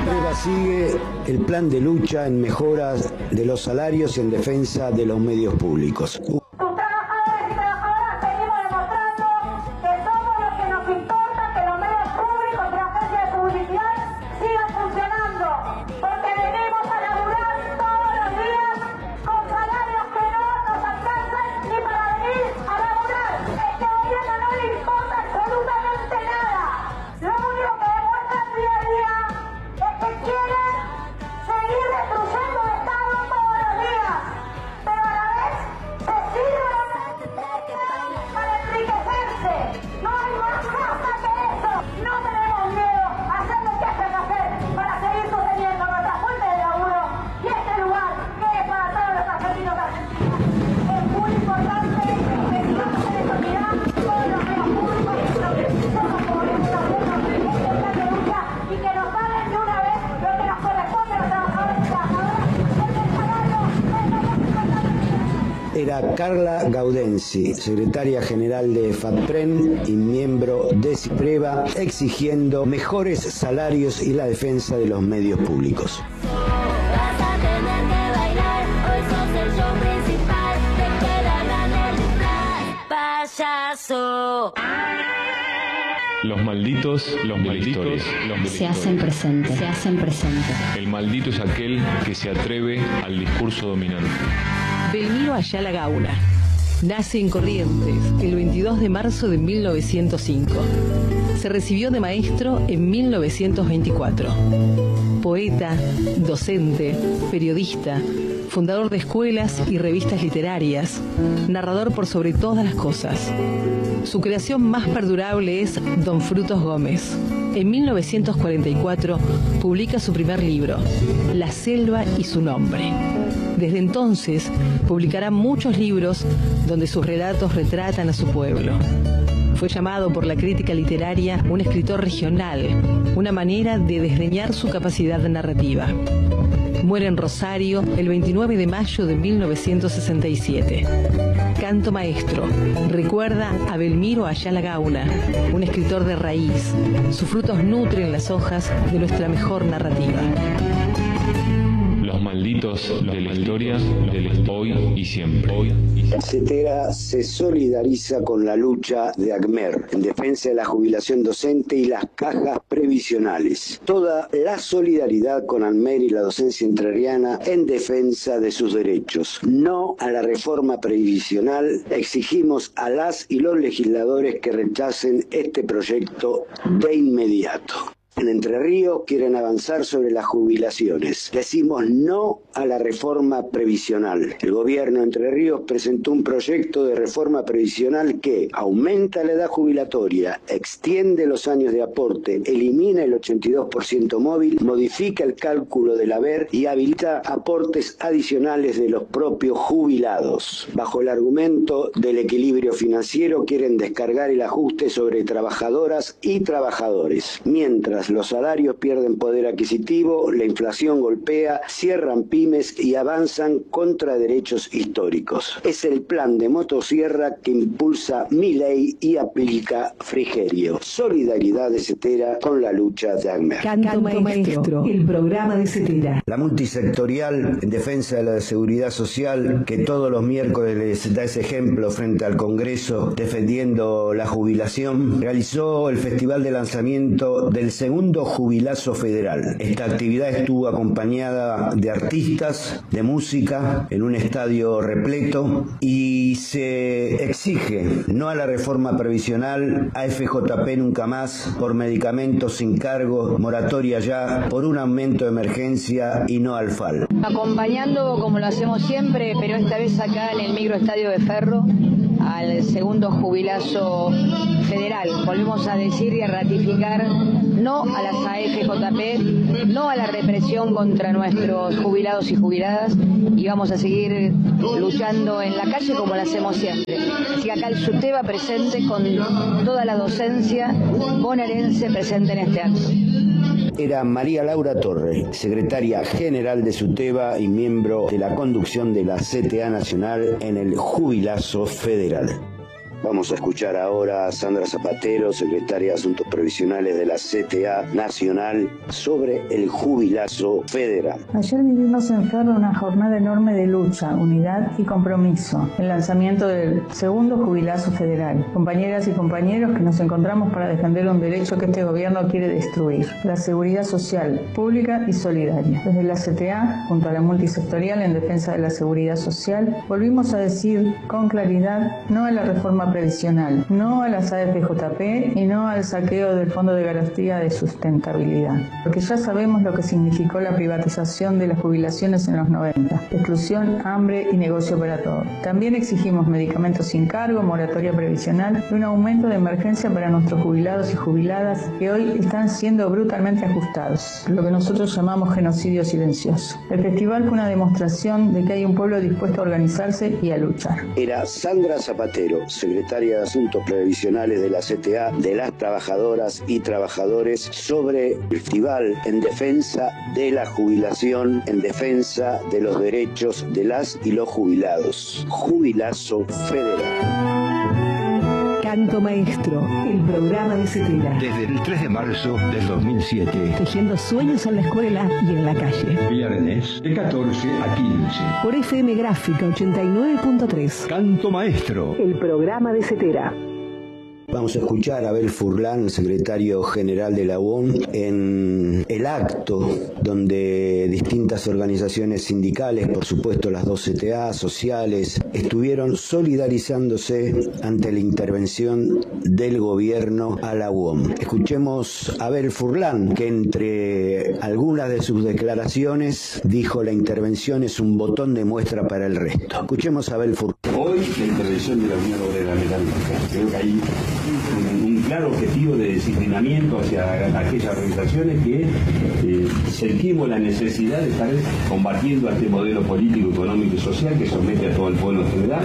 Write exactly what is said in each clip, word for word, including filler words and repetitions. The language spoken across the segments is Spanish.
SUTEBA sigue el plan de lucha en mejoras de los salarios y en defensa de los medios públicos. Era Carla Gaudensi, secretaria general de FATPREN y miembro de SUTEBA, exigiendo mejores salarios y la defensa de los medios públicos. Los malditos, los malditos, los se hacen presentes, se hacen presentes. El maldito es aquel que se atreve al discurso dominante. Belmiro Ayala Gauna nace en Corrientes el veintidós de marzo de mil novecientos cinco. Se recibió de maestro en mil novecientos veinticuatro. Poeta, docente, periodista, fundador de escuelas y revistas literarias, narrador por sobre todas las cosas. Su creación más perdurable es Don Frutos Gómez. En mil novecientos cuarenta y cuatro publica su primer libro, La selva y su nombre. Desde entonces publicará muchos libros donde sus relatos retratan a su pueblo. Fue llamado por la crítica literaria un escritor regional, una manera de desdeñar su capacidad narrativa. Muere en Rosario el veintinueve de mayo de mil novecientos sesenta y siete. Canto maestro recuerda a Belmiro Ayala Gauna, un escritor de raíz. Sus frutos nutren las hojas de nuestra mejor narrativa. Los malditos de la historia, del hoy y siempre. Hoy y siempre. CETERA se solidariza con la lucha de ACMER en defensa de la jubilación docente y las cajas previsionales. Toda la solidaridad con ACMER y la docencia entrerriana en defensa de sus derechos. No a la reforma previsional. Exigimos a las y los legisladores que rechacen este proyecto de inmediato. En Entre Ríos quieren avanzar sobre las jubilaciones. Decimos no a la reforma previsional. El gobierno de Entre Ríos presentó un proyecto de reforma previsional que aumenta la edad jubilatoria, extiende los años de aporte, elimina el ochenta y dos por ciento móvil, modifica el cálculo del haber y habilita aportes adicionales de los propios jubilados. Bajo el argumento del equilibrio financiero quieren descargar el ajuste sobre trabajadoras y trabajadores. Mientras los salarios pierden poder adquisitivo, la inflación golpea, cierran pymes y avanzan contra derechos históricos. Es el plan de motosierra que impulsa Milei y aplica Frigerio. Solidaridad de CETERA con la lucha de ACMER. Canto, Canto maestro, el programa de CETERA. La multisectorial en defensa de la seguridad social, que todos los miércoles les da ese ejemplo frente al Congreso defendiendo la jubilación, realizó el festival de lanzamiento del segundo Jubilazo Federal. Esta actividad estuvo acompañada de artistas, de música, en un estadio repleto, y se exige no a la reforma previsional, A F J P nunca más, por medicamentos sin cargo, moratoria ya, por un aumento de emergencia y no al F A L. Acompañando, como lo hacemos siempre, pero esta vez acá en el microestadio de Ferro, al segundo Jubilazo Federal. Volvemos a decir y a ratificar no a las A F J P, no a la represión contra nuestros jubilados y jubiladas, y vamos a seguir luchando en la calle como lo hacemos siempre. Así acá el SUTEBA presente con toda la docencia bonaerense presente en este acto. Era María Laura Torre, secretaria general de SUTEBA y miembro de la conducción de la C T A Nacional en el Jubilazo Federal. Vamos a escuchar ahora a Sandra Zapatero, secretaria de Asuntos Previsionales de la C T A Nacional, sobre el jubilazo federal. Ayer vivimos en Ferro una jornada enorme de lucha, unidad y compromiso. El lanzamiento del segundo jubilazo federal. Compañeras y compañeros que nos encontramos para defender un derecho que este gobierno quiere destruir. La seguridad social, pública y solidaria. Desde la C T A, junto a la multisectorial en defensa de la seguridad social, volvimos a decir con claridad no a la reforma previsional, no a las A F J P y no al saqueo del Fondo de Garantía de Sustentabilidad. Porque ya sabemos lo que significó la privatización de las jubilaciones en los noventa. Exclusión, hambre y negocio para todos. También exigimos medicamentos sin cargo, moratoria previsional y un aumento de emergencia para nuestros jubilados y jubiladas que hoy están siendo brutalmente ajustados, lo que nosotros llamamos genocidio silencioso. El festival fue una demostración de que hay un pueblo dispuesto a organizarse y a luchar. Era Sandra Zapatero, secretaria de Asuntos Previsionales de la C T A, de las trabajadoras y trabajadores, sobre el festival en defensa de la jubilación, en defensa de los derechos de las y los jubilados. Jubilazo federal. Canto Maestro, el programa de Cetera. Desde el tres de marzo del dos mil siete. Tejiendo sueños en la escuela y en la calle. Viernes de catorce a quince. Por F M Gráfica ochenta y nueve punto tres. Canto Maestro, el programa de Cetera. Vamos a escuchar a Abel Furlan, secretario general de la U O M, en el acto donde distintas organizaciones sindicales, por supuesto las dos C T A, sociales, estuvieron solidarizándose ante la intervención del gobierno a la U O M. Escuchemos a Abel Furlan, que entre algunas de sus declaraciones dijo: la intervención es un botón de muestra para el resto. Escuchemos a Abel Furlan. Hoy la intervención de la Unión Obrera Metalúrgica, creo que hay un, un claro objetivo de disciplinamiento hacia aquellas organizaciones que eh, sentimos la necesidad de estar combatiendo a este modelo político, económico y social que somete a todo el pueblo en general.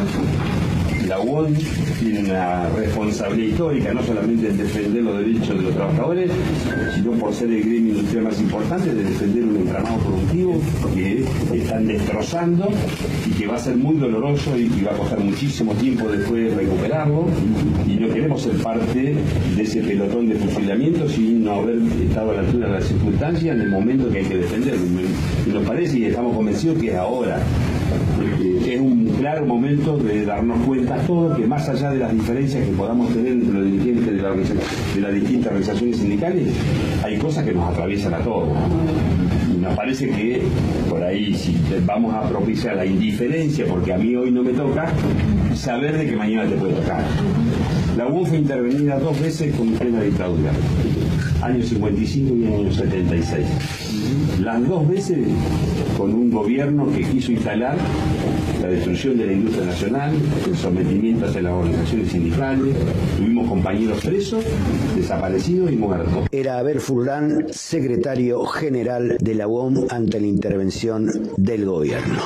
La U O M tiene una responsabilidad histórica, no solamente en defender los derechos de los trabajadores, sino por ser el gremio industrial más importante, de defender un entramado productivo que están destrozando y que va a ser muy doloroso y va a costar muchísimo tiempo después recuperarlo, y no queremos ser parte de ese pelotón de fusilamiento sin no haber estado a la altura de las circunstancias en el momento que hay que defenderlo. Y nos parece y estamos convencidos que es ahora. Es un claro momento de darnos cuenta todos que más allá de las diferencias que podamos tener entre los dirigentes de, la de las distintas organizaciones sindicales, hay cosas que nos atraviesan a todos. Y nos parece que por ahí, si vamos a propiciar la indiferencia, porque a mí hoy no me toca, saber de que mañana te puede tocar. La U O M fue intervenida dos veces con plena dictadura, año cincuenta y cinco y año setenta y seis. Las dos veces con un gobierno que quiso instalar la destrucción de la industria nacional, el sometimiento hacia las organizaciones sindicales, tuvimos compañeros presos, desaparecidos y muertos. Era Abel Furlan, secretario general de la U O M, ante la intervención del gobierno.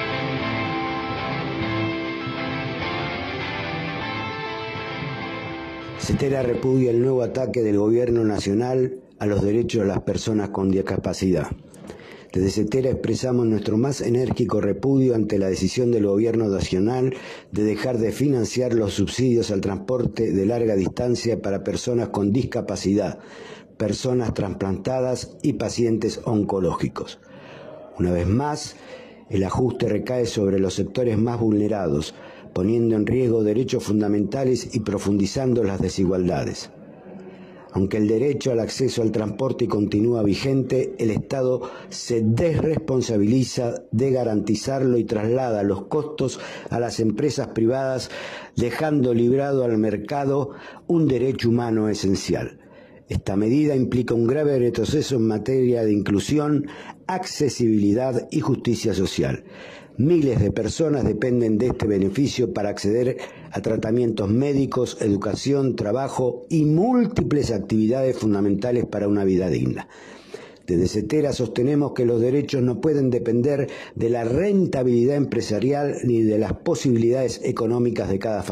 Cetera repudia el nuevo ataque del gobierno nacional a los derechos de las personas con discapacidad. Desde Cetera expresamos nuestro más enérgico repudio ante la decisión del gobierno nacional de dejar de financiar los subsidios al transporte de larga distancia para personas con discapacidad, personas trasplantadas y pacientes oncológicos. Una vez más, el ajuste recae sobre los sectores más vulnerados, poniendo en riesgo derechos fundamentales y profundizando las desigualdades. Aunque el derecho al acceso al transporte continúa vigente, el Estado se desresponsabiliza de garantizarlo y traslada los costos a las empresas privadas, dejando librado al mercado un derecho humano esencial. Esta medida implica un grave retroceso en materia de inclusión, accesibilidad y justicia social. Miles de personas dependen de este beneficio para acceder a tratamientos médicos, educación, trabajo y múltiples actividades fundamentales para una vida digna. Desde Cetera sostenemos que los derechos no pueden depender de la rentabilidad empresarial ni de las posibilidades económicas de cada familia.